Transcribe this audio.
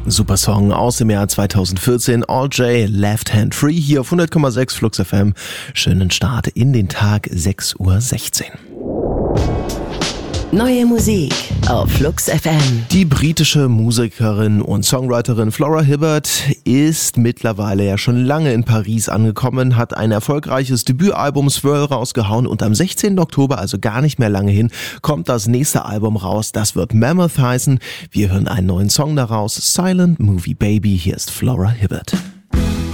Super Song aus dem Jahr 2014, All J, Left Hand Free, hier auf 100,6 Flux FM. Schönen Start in den Tag, 6:16 Uhr. Neue Musik auf Flux FM. Die britische Musikerin und Songwriterin Flora Hibbert ist mittlerweile ja schon lange in Paris angekommen, hat ein erfolgreiches Debütalbum Swirl rausgehauen und am 16. Oktober, also gar nicht mehr lange hin, kommt das nächste Album raus. Das wird Mammoth heißen. Wir hören einen neuen Song daraus, Silent Movie Baby. Hier ist Flora Hibbert.